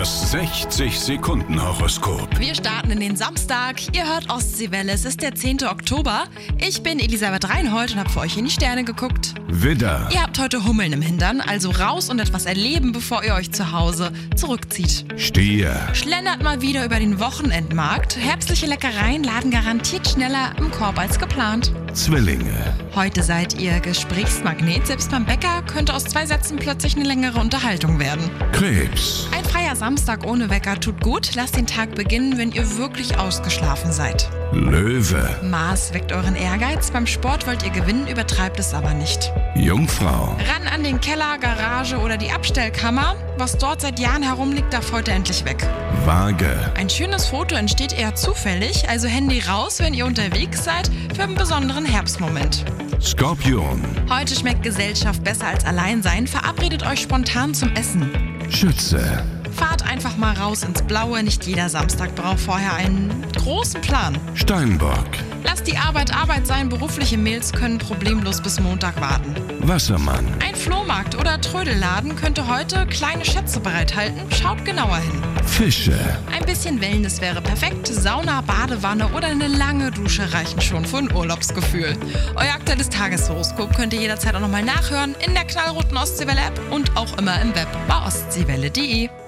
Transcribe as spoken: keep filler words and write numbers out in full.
Das sechzig-Sekunden-Horoskop. Wir starten in den Samstag. Ihr hört Ostseewelle. Es ist der zehnte Oktober. Ich bin Elisabeth Reinhold und habe für euch in die Sterne geguckt. Widder, Ihr habt heute Hummeln im Hintern, also raus und etwas erleben, bevor ihr euch zu Hause zurückzieht. Stier, Schlendert mal wieder über den Wochenendmarkt. Herbstliche Leckereien laden garantiert schneller im Korb als geplant. Zwillinge, Heute seid ihr Gesprächsmagnet. Selbst beim Bäcker könnte aus zwei Sätzen plötzlich eine längere Unterhaltung werden. Krebs, Ein freier Samstag ohne Wecker tut gut. Lasst den Tag beginnen, wenn ihr wirklich ausgeschlafen seid. Löwe, Mars weckt euren Ehrgeiz. Beim Sport wollt ihr gewinnen, übertreibt es aber nicht. Jungfrau, Ran an den Keller, Garage oder die Abstellkammer. Was dort seit Jahren herumliegt, darf heute endlich weg. Waage, Ein schönes Foto entsteht eher zufällig, also Handy raus, wenn ihr unterwegs seid, für einen besonderen Herbstmoment. Skorpion, Heute schmeckt Gesellschaft besser als Alleinsein. Verabredet euch spontan zum Essen. Schütze, Fahrt einfach mal raus ins Blaue. Nicht jeder Samstag braucht vorher einen großen Plan. Steinbock, Lasst die Arbeit Arbeit sein. Berufliche Mails können problemlos bis Montag warten. Wassermann, Ein Flohmarkt oder Trödelladen könnte heute kleine Schätze bereithalten. Schaut genauer hin. Fische, Ein bisschen Wellness wäre perfekt. Sauna, Badewanne oder eine lange Dusche reichen schon für ein Urlaubsgefühl. Euer aktuelles Tageshoroskop könnt ihr jederzeit auch nochmal nachhören in der knallroten Ostseewelle-App und auch immer im Web bei ostseewelle punkt de.